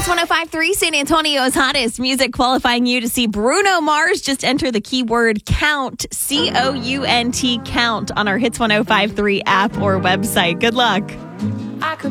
Hits 105.3, San Antonio's hottest music, qualifying you to see Bruno Mars. Just enter the keyword count, COUNT, count, on our Hits 105.3 app or website. Good luck.